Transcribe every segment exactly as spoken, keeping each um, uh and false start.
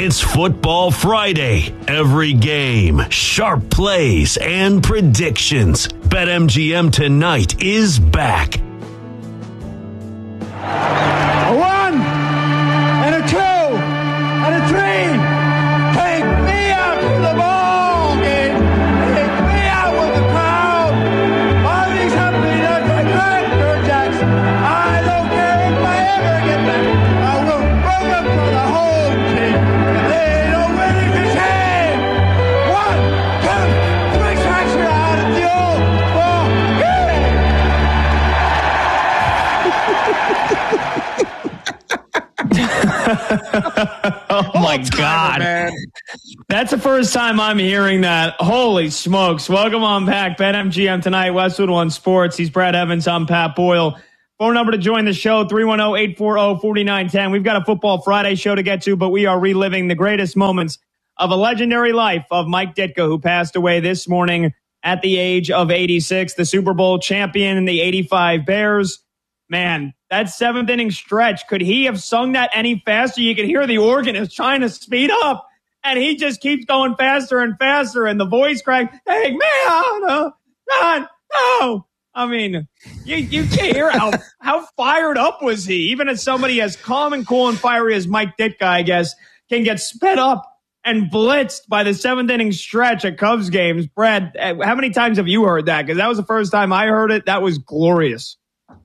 It's Football Friday. Every game, sharp plays, and predictions. BetMGM Tonight is back. A one, and a two, and a three. Take me out to the ball game. Take me out with the crowd. All these happy nuts like Arthur Jackson. I don't care if I ever get back. I will bring them to the whole team. If they don't win it, it's shame. One, two, three strikes are out at the old ball Oh my God. Man. That's the first time I'm hearing that. Holy smokes. Welcome on back. BetMGM Tonight, Westwood One Sports. He's Brad Evans. I'm Pat Boyle. Phone number to join the show, three one zero, eight four zero, four nine one zero. We've got a Football Friday show to get to, but we are reliving the greatest moments of a legendary life of Mike Ditka, who passed away this morning at the age of eighty-six, the Super Bowl champion in the eighty-five Bears. Man, that seventh inning stretch, could he have sung that any faster? You could hear the organist trying to speed up, and he just keeps going faster and faster, and the voice crack, hey, man, no, God, no. I mean, you, you can't hear how, how fired up was he? Even as somebody as calm and cool and fiery as Mike Ditka, I guess, can get sped up and blitzed by the seventh inning stretch at Cubs games. Brad, how many times have you heard that? Because that was the first time I heard it. That was glorious.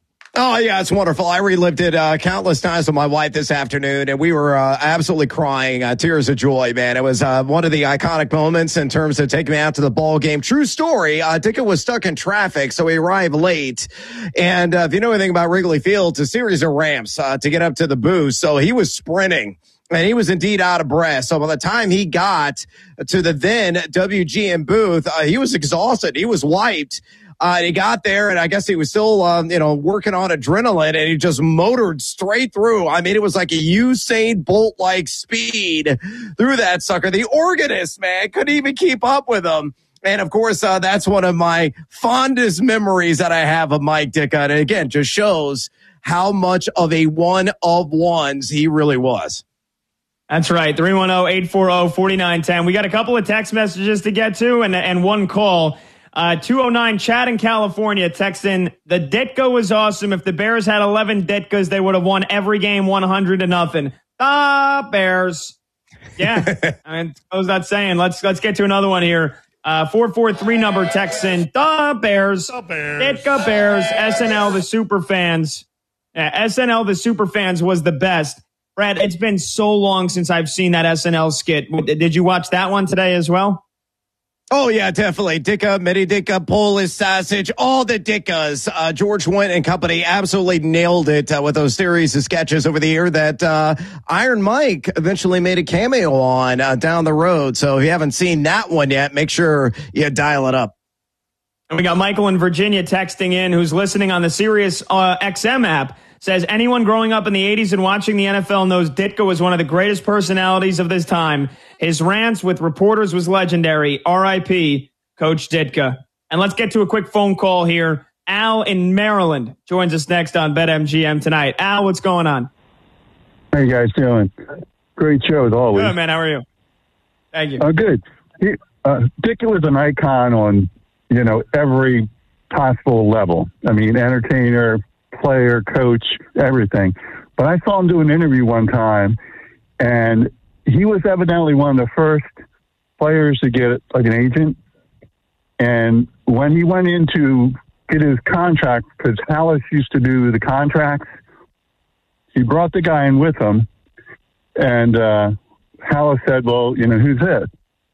Oh, yeah, it's wonderful. I relived it uh, countless times with my wife this afternoon, and we were uh, absolutely crying, uh, tears of joy, man. It was uh, one of the iconic moments in terms of taking me out to the ball game. True story, uh, Ditka was stuck in traffic, so he arrived late. And uh, if you know anything about Wrigley Field, it's a series of ramps uh, to get up to the booth, so he was sprinting. And he was indeed out of breath. So by the time he got to the then W G N booth, uh, he was exhausted. He was wiped. Uh, he got there, and I guess he was still, um, you know, working on adrenaline, and he just motored straight through. I mean, it was like a Usain Bolt-like speed through that sucker. The organist, man, couldn't even keep up with him. And, of course, uh, that's one of my fondest memories that I have of Mike Ditka. And, again, just shows how much of a one of ones he really was. That's right. three one zero, eight four zero, four nine one zero. We got a couple of text messages to get to and, and one call. Uh, two oh nine, Chad in California texts in, the Ditka was awesome. If the Bears had eleven Ditkas, they would have won every game one hundred to nothing. Ah, Bears. Yeah, I mean, goes without saying. Let's let's get to another one here. Uh, four four three number texts in, the Bears. The Bears. Ditka Bears. S N L, the super fans. Yeah, S N L, the super fans was the best. Brad, it's been so long since I've seen that S N L skit. Did you watch that one today as well? Oh, yeah, definitely. Ditka, Mini Ditka, Polish Sausage, all the Dickas. Uh, George Wendt and company absolutely nailed it uh, with those series of sketches over the year that uh, Iron Mike eventually made a cameo on uh, down the road. So if you haven't seen that one yet, make sure you dial it up. And we got Michael in Virginia texting in, who's listening on the Sirius uh, X M app. Says, anyone growing up in the eighties and watching the N F L knows Ditka was one of the greatest personalities of this time. His rants with reporters was legendary. R I P Coach Ditka. And let's get to a quick phone call here. Al in Maryland joins us next on BetMGM Tonight. Al, what's going on? How you guys doing? Great show as always. Good, man. How are you? Thank you. Uh, good. He, uh, Ditka was an icon on, you know, every possible level. I mean, entertainer, player, coach, everything. But I saw him do an interview one time, and he was evidently one of the first players to get like an agent. And when he went in to get his contract, because Halas used to do the contracts, he brought the guy in with him, and uh, Halas said, well, you know, who's it?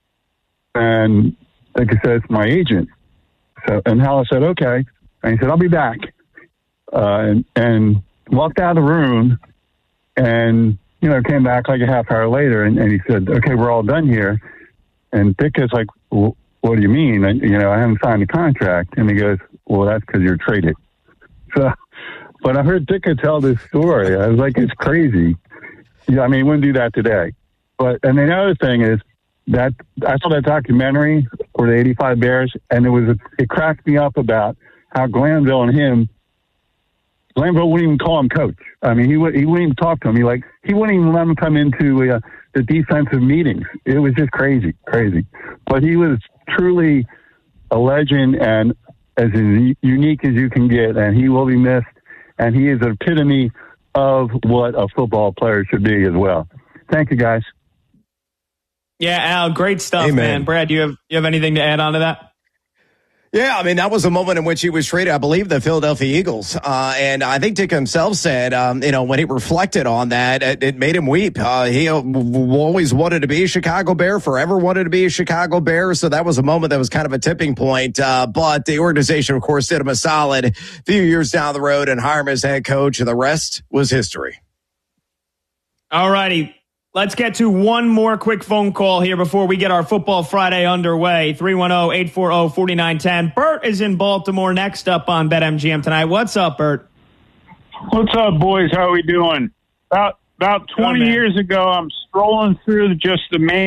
And like I said, it's my agent. So, and Halas said, okay. And he said, I'll be back. Uh, and, and walked out of the room and, you know, came back like a half hour later and, and he said, okay, we're all done here. And Ditka's like, well, what do you mean? And, you know, I haven't signed the contract. And he goes, well, that's because you're traded. So, but I heard Ditka tell this story. I was like, it's crazy. Yeah, I mean, he wouldn't do that today. But, and the other thing is that I saw that documentary for the eighty-five Bears, and it was, it cracked me up about how Glanville and him, Lambeau wouldn't even call him coach. I mean, he would he wouldn't even talk to him. He like he wouldn't even let him come into uh, the defensive meetings. It was just crazy, crazy. But he was truly a legend and as unique as you can get, and he will be missed. And he is an epitome of what a football player should be as well. Thank you, guys. Yeah, Al, great stuff, Amen. man. Brad, do you have you have anything to add on to that? Yeah, I mean, that was a moment in which he was traded, I believe, the Philadelphia Eagles. Uh, and I think Dick himself said, um, you know, when he reflected on that, it, it made him weep. Uh, he uh, w- always wanted to be a Chicago Bear, forever wanted to be a Chicago Bear. So that was a moment that was kind of a tipping point. Uh, but the organization, of course, did him a solid a few years down the road and hired him as head coach. And the rest was history. All righty. Let's get to one more quick phone call here before we get our Football Friday underway. three one zero, eight four zero, four nine one zero. Bert is in Baltimore next up on BetMGM tonight. What's up, Bert? What's up, boys? How are we doing? About about twenty Good, man. years ago, I'm strolling through just the main